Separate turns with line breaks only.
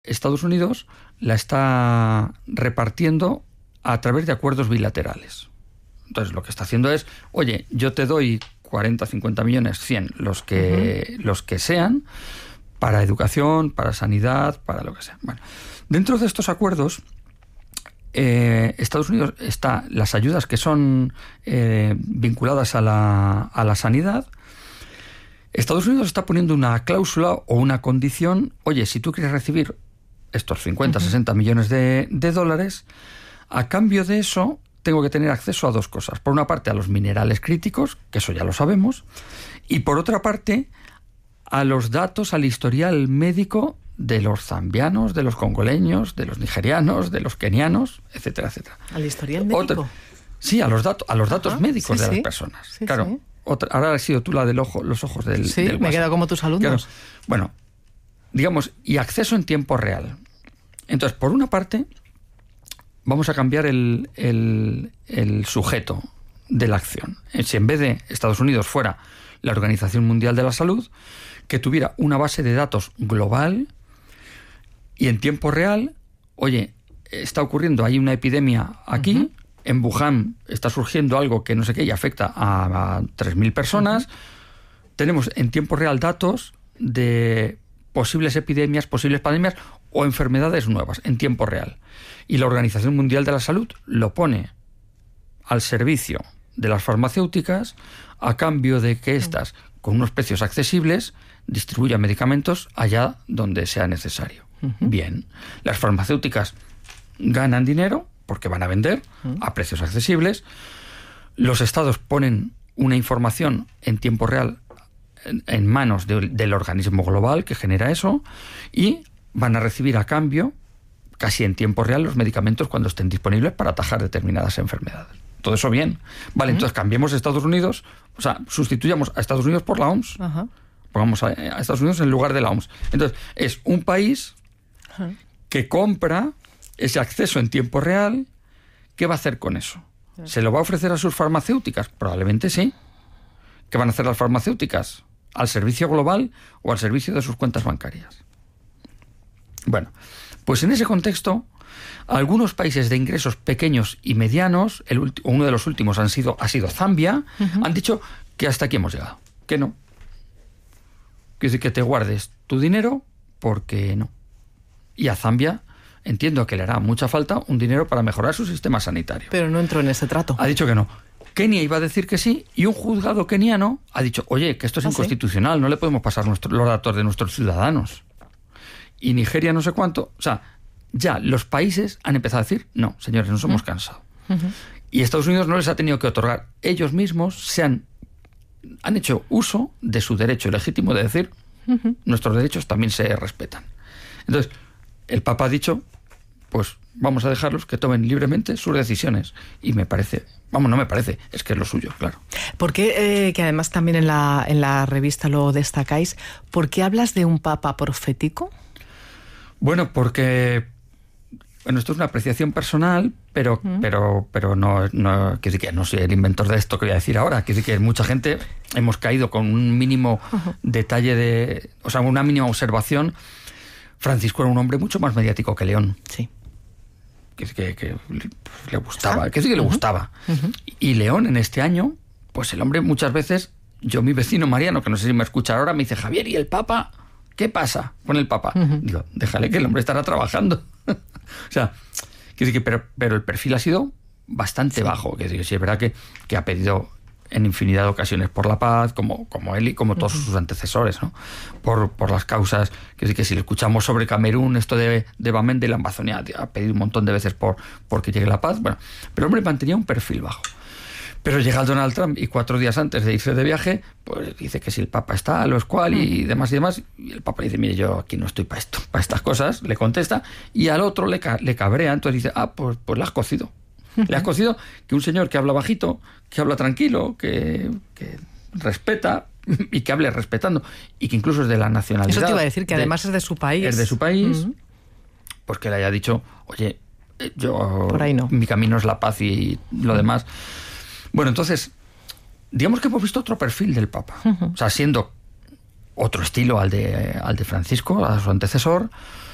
Estados Unidos la está repartiendo a través de acuerdos bilaterales. Entonces, lo que está haciendo es, oye, yo te doy 40, 50 millones, 100, los que sean, para educación, para sanidad, para lo que sea. Bueno, dentro de estos acuerdos, Estados Unidos está las ayudas que son vinculadas a la sanidad. Estados Unidos está poniendo una cláusula o una condición, oye, si tú quieres recibir estos 50, 60 millones de dólares, a cambio de eso tengo que tener acceso a dos cosas. Por una parte, a los minerales críticos, que eso ya lo sabemos, y por otra parte, a los datos, al historial médico de los zambianos, de los congoleños, de los nigerianos, de los kenianos, etcétera, etcétera.
¿Al historial médico?
Sí, a los datos médicos de las personas.
Sí,
claro.
Sí.
Ahora has sido tú la de los ojos del
Sí,
del
me he quedado como tus alumnos.
Claro. Bueno, digamos, y acceso en tiempo real. Entonces, por una parte, vamos a cambiar el sujeto de la acción. Si en vez de Estados Unidos fuera la Organización Mundial de la Salud, que tuviera una base de datos global y en tiempo real, oye, está ocurriendo, hay una epidemia aquí, en Wuhan está surgiendo algo que no sé qué y afecta a 3.000 personas, tenemos en tiempo real datos de posibles epidemias, posibles pandemias o enfermedades nuevas en tiempo real. Y la Organización Mundial de la Salud lo pone al servicio de las farmacéuticas a cambio de que éstas, con unos precios accesibles, distribuyan medicamentos allá donde sea necesario. Bien, las farmacéuticas ganan dinero porque van a vender a precios accesibles. Los estados ponen una información en tiempo real en manos del organismo global que genera eso y van a recibir a cambio, casi en tiempo real, los medicamentos cuando estén disponibles para atajar determinadas enfermedades. Todo eso bien. Vale, entonces cambiemos Estados Unidos, o sea, sustituyamos a Estados Unidos por la OMS. Pongamos a Estados Unidos en lugar de la OMS. Entonces, es un país que compra ese acceso en tiempo real. ¿Qué va a hacer con eso? ¿Se lo va a ofrecer a sus farmacéuticas? Probablemente sí. ¿Qué van a hacer las farmacéuticas? ¿Al servicio global o al servicio de sus cuentas bancarias? Bueno, pues en ese contexto, algunos países de ingresos pequeños y medianos, uno de los últimos ha sido Zambia, han dicho que hasta aquí hemos llegado, que no. Quiere decir que te guardes tu dinero porque no. Y a Zambia entiendo que le hará mucha falta un dinero para mejorar su sistema sanitario.
Pero no entró en ese trato.
Ha dicho que no. Kenia iba a decir que sí y un juzgado keniano ha dicho, oye, que esto es inconstitucional, no le podemos pasar los datos de nuestros ciudadanos. Y Nigeria no sé cuánto. O sea, ya los países han empezado a decir, no, señores, nos hemos cansado. Y Estados Unidos no les ha tenido que otorgar. Ellos mismos han hecho uso de su derecho legítimo de decir, nuestros derechos también se respetan. Entonces, el Papa ha dicho, pues vamos a dejarlos que tomen libremente sus decisiones. Y me parece, no me parece, es que es lo suyo, claro.
¿Por qué, que además también en la revista lo destacáis, por qué hablas de un Papa profético?
Bueno, porque esto es una apreciación personal, pero no quiero decir que no soy el inventor de esto que voy a decir ahora. Quiero decir que mucha gente hemos caído con un mínimo detalle una mínima observación. Francisco era un hombre mucho más mediático que León.
Sí.
Que le gustaba. Que sí que le gustaba. Y León en este año, pues el hombre muchas veces, mi vecino Mariano, que no sé si me escucha ahora, me dice, Javier, ¿y el Papa? ¿Qué pasa con el Papa? Digo, déjale que el hombre estará trabajando. O sea, pero el perfil ha sido bastante bajo. Que sí es verdad que ha pedido en infinidad de ocasiones por la paz, como él y como todos sus antecesores, ¿no? Por las causas, que si le escuchamos sobre Camerún, esto de Bamenda y la Amazonía, ha pedido un montón de veces porque llegue la paz. Bueno, pero el hombre mantenía un perfil bajo. Pero llega el Donald Trump y 4 días antes de irse de viaje, pues dice que si el Papa está, lo es cual y demás. Y el Papa le dice, mire, yo aquí no estoy para esto, para estas cosas, le contesta, y al otro le cabrea, entonces dice, pues le has cocido. Le has cocido que un señor que habla bajito, que habla tranquilo, que respeta y que hable respetando, y que incluso es de la nacionalidad.
Eso te iba a decir, que además es de su país.
Es de su país, pues que le haya dicho, oye,
por ahí no.
Mi camino es la paz y lo demás. Bueno, entonces, digamos que hemos visto otro perfil del Papa. O sea, siendo otro estilo al de Francisco, a su antecesor,